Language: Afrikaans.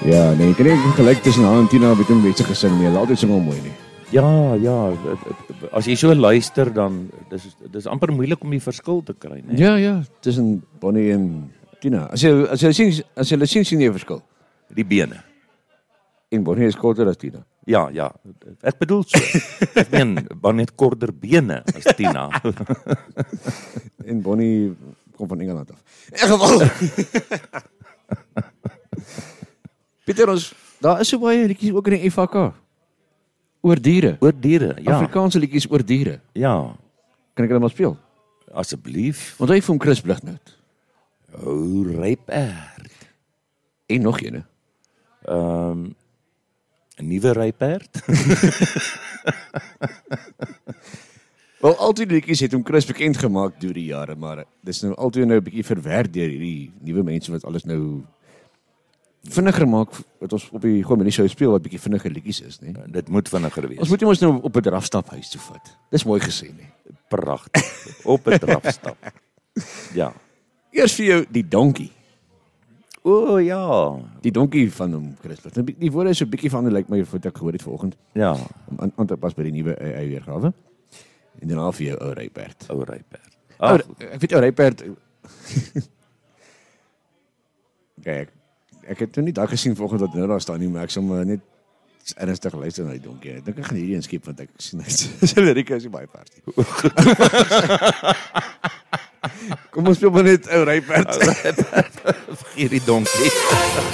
Ja, nee, ek kan nie gelyk tussen haar en Tina met hom wetse gesing nie. Hulle altyd sing hom mooi nie. Ja, as jy so luister dan dis amper moeilik om die verskil te kry, né? Ja, tussen Bonnie en Tina. As jy sien jy 'n verskil. Die bene. En Bonnie is korter as Tina. Ja, ek bedoel so. Ek meen, Bonnie het korter bene as Tina. En Bonnie kom van Engeland af. In geval. Pieter, daar is so baie liedjies ook in die FHK. Oor diere. Oor diere, ja. Afrikaanse liedjies oor diere. Ja, Kan ek hulle maar speel? asseblief. Want hy vir hom Chris Blighnout. O, ryperd. En nog een. 'n nuwe ryperd. Wel, altyd die liedjies het hom Chris bekend gemaak deur die jare, maar dis nou altyd nou 'n bietjie verwerk deur hierdie nuwe mense wat alles nou vinniger maak, wat ons op die Goeie Show speel, wat bietjie vinniger liedjies is, nee. Dit moet vinniger wees. Ons moet ons nou op 'n drafstap huis toe vat. Dis mooi gesê, nee. Pragtig. Op 'n drafstap. Ja. Eers vir jou die donkie. O, ja. Die donkie van hom Chris Blighnout. Die woorde is so 'n bietjie van lyk my wat ek gehoor het vanoggend. Ja, Om aan te pas by die nuwe weergawe. En daarna vir jou ou ryperd. ou ryperd. Ek weet ou ryperd. Kyk, ek het nou nie daai gesien vanoggend wat nou daar staan nie, maar ek sal net ernstig luister na die donkie. Ek dink ek gaan hierdie inskep want ek sien hy sy lirieke is nie baie vers nie. Kom ons speel maar net ou ryperd. Vergeet die donkie.